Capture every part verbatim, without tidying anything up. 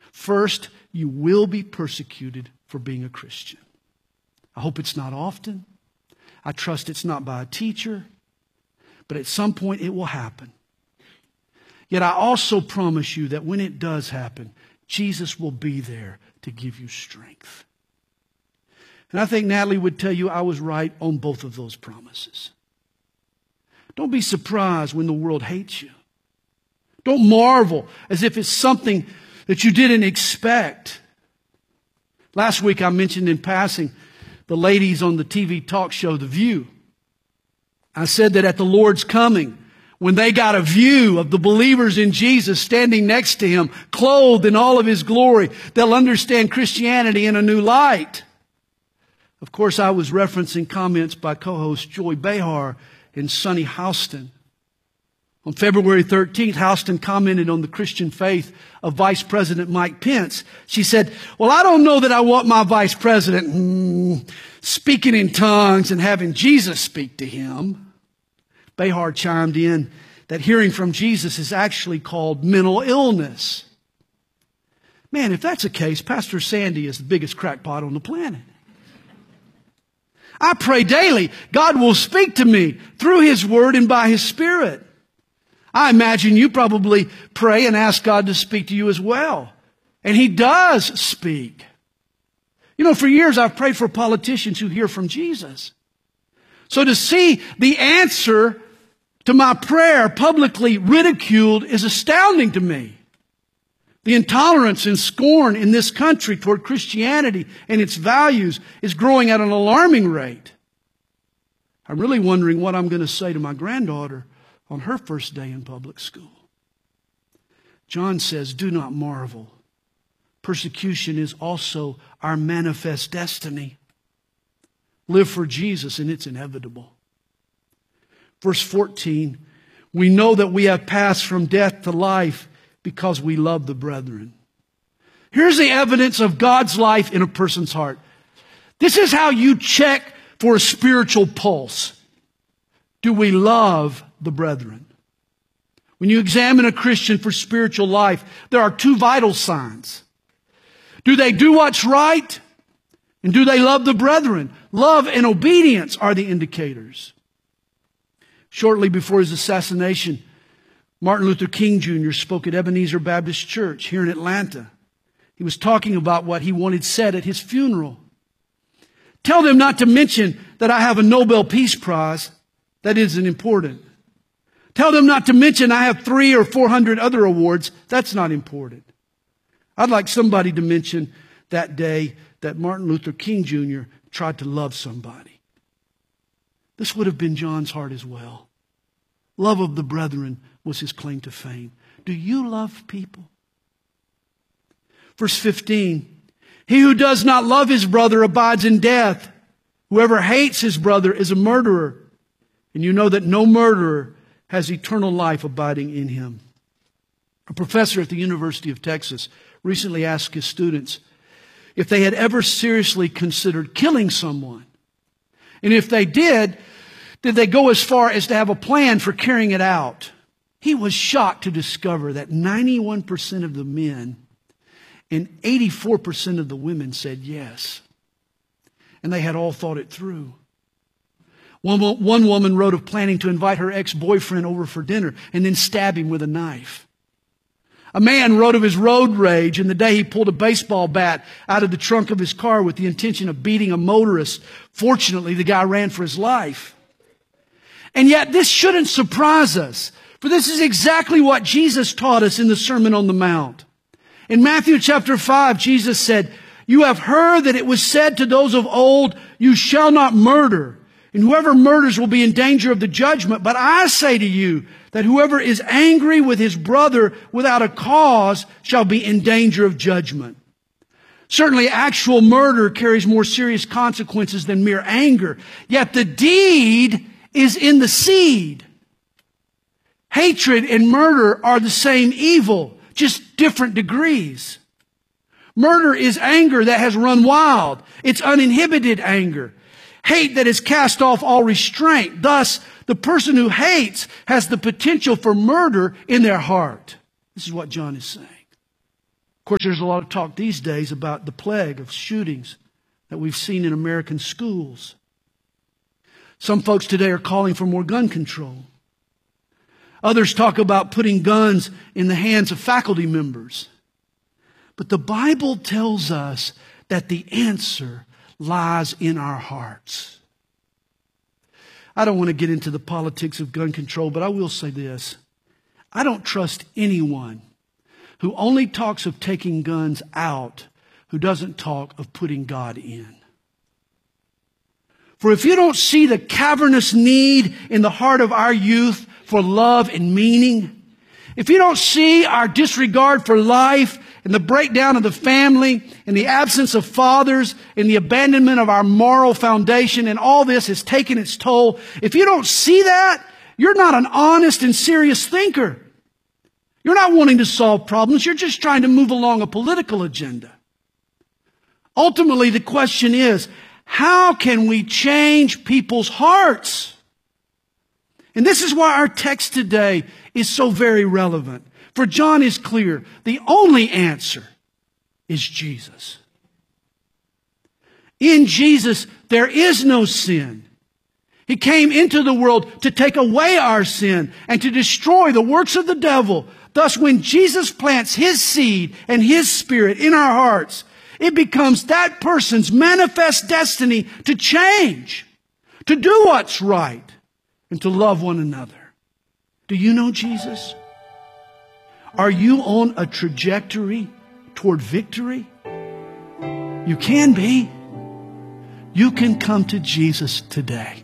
First, you will be persecuted for being a Christian. I hope it's not often. I trust it's not by a teacher. But at some point it will happen. Yet I also promise you that when it does happen, Jesus will be there to give you strength. And I think Natalie would tell you I was right on both of those promises. Don't be surprised when the world hates you. Don't marvel as if it's something that you didn't expect. Last week I mentioned in passing the ladies on the T V talk show The View. I said that at the Lord's coming, when they got a view of the believers in Jesus standing next to Him, clothed in all of His glory, they'll understand Christianity in a new light. Of course, I was referencing comments by co-host Joy Behar and Sonny Houston. On February thirteenth, Houston commented on the Christian faith of Vice President Mike Pence. She said, well, I don't know that I want my Vice President mm, speaking in tongues and having Jesus speak to him. Behar chimed in that hearing from Jesus is actually called mental illness. Man, if that's the case, Pastor Sandy is the biggest crackpot on the planet. I pray daily God will speak to me through His Word and by His Spirit. I imagine you probably pray and ask God to speak to you as well. And He does speak. You know, for years I've prayed for politicians who hear from Jesus. So to see the answer to my prayer publicly ridiculed is astounding to me. The intolerance and scorn in this country toward Christianity and its values is growing at an alarming rate. I'm really wondering what I'm going to say to my granddaughter on her first day in public school. John says, do not marvel. Persecution is also our manifest destiny. Live for Jesus and it's inevitable. Verse fourteen, we know that we have passed from death to life because we love the brethren. Here's the evidence of God's life in a person's heart. This is how you check for a spiritual pulse. Do we love the brethren? When you examine a Christian for spiritual life, there are two vital signs. Do they do what's right? And do they love the brethren? Love and obedience are the indicators. Shortly before his assassination, Martin Luther King Junior spoke at Ebenezer Baptist Church here in Atlanta. He was talking about what he wanted said at his funeral. Tell them not to mention that I have a Nobel Peace Prize. That isn't important. Tell them not to mention I have three or four hundred other awards. That's not important. I'd like somebody to mention that day that Martin Luther King Junior tried to love somebody. This would have been John's heart as well. Love of the brethren was his claim to fame. Do you love people? Verse fifteen, he who does not love his brother abides in death. Whoever hates his brother is a murderer. And you know that no murderer has eternal life abiding in him. A professor at the University of Texas recently asked his students if they had ever seriously considered killing someone. And if they did, did they go as far as to have a plan for carrying it out? He was shocked to discover that ninety-one percent of the men and eighty-four percent of the women said yes. And they had all thought it through. One, one woman wrote of planning to invite her ex-boyfriend over for dinner and then stab him with a knife. A man wrote of his road rage and the day he pulled a baseball bat out of the trunk of his car with the intention of beating a motorist. Fortunately, the guy ran for his life. And yet this shouldn't surprise us, for this is exactly what Jesus taught us in the Sermon on the Mount. In Matthew chapter five, Jesus said, "You have heard that it was said to those of old, 'You shall not murder,' and whoever murders will be in danger of the judgment. But I say to you that whoever is angry with his brother without a cause shall be in danger of judgment." Certainly, actual murder carries more serious consequences than mere anger. Yet the deed is in the seed. Hatred and murder are the same evil, just different degrees. Murder is anger that has run wild. It's uninhibited anger. Hate that has cast off all restraint. Thus, the person who hates has the potential for murder in their heart. This is what John is saying. course, there's a lot of talk these days about the plague of shootings that we've seen in American schools. Some folks today are calling for more gun control. Others talk about putting guns in the hands of faculty members. But the Bible tells us that the answer lies in our hearts. I don't want to get into the politics of gun control, but I will say this. I don't trust anyone who only talks of taking guns out who doesn't talk of putting God in. For if you don't see the cavernous need in the heart of our youth for love and meaning, if you don't see our disregard for life and the breakdown of the family and the absence of fathers and the abandonment of our moral foundation, and all this has taken its toll, if you don't see that, you're not an honest and serious thinker. You're not wanting to solve problems. You're just trying to move along a political agenda. Ultimately, the question is, how can we change people's hearts? And this is why our text today is so very relevant. For John is clear. The only answer is Jesus. In Jesus, there is no sin. He came into the world to take away our sin and to destroy the works of the devil. Thus, when Jesus plants His seed and His Spirit in our hearts, it becomes that person's manifest destiny to change, to do what's right, and to love one another. Do you know Jesus? Are you on a trajectory toward victory? You can be. You can come to Jesus today.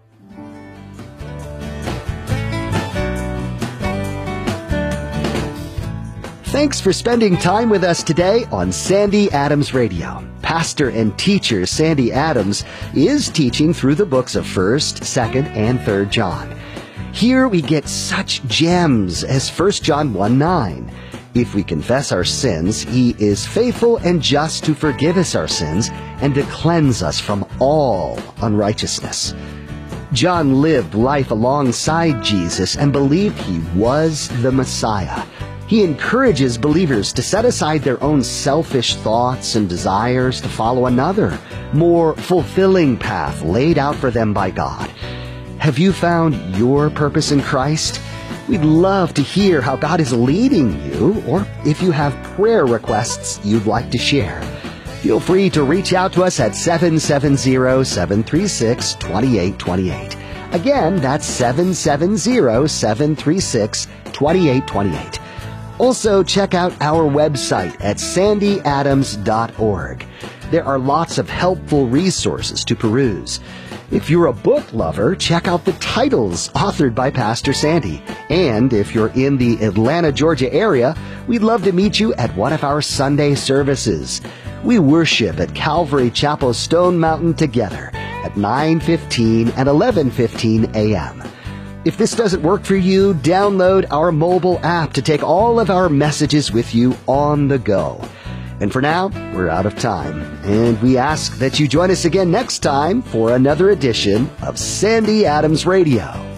Thanks for spending time with us today on Sandy Adams Radio. Pastor and teacher Sandy Adams is teaching through the books of First, Second, and Third John. Here we get such gems as First John one nine. If we confess our sins, He is faithful and just to forgive us our sins and to cleanse us from all unrighteousness. John lived life alongside Jesus and believed He was the Messiah. He encourages believers to set aside their own selfish thoughts and desires to follow another, more fulfilling path laid out for them by God. Have you found your purpose in Christ? We'd love to hear how God is leading you, or if you have prayer requests you'd like to share. Feel free to reach out to us at seven seven zero, seven three six, two eight two eight. Again, that's seven seven zero, seven three six, two eight two eight. Also, check out our website at sandy adams dot org. There are lots of helpful resources to peruse. If you're a book lover, check out the titles authored by Pastor Sandy. And if you're in the Atlanta, Georgia area, we'd love to meet you at one of our Sunday services. We worship at Calvary Chapel Stone Mountain together at nine fifteen and eleven fifteen a.m. If this doesn't work for you, download our mobile app to take all of our messages with you on the go. And for now, we're out of time, and we ask that you join us again next time for another edition of Sandy Adams Radio.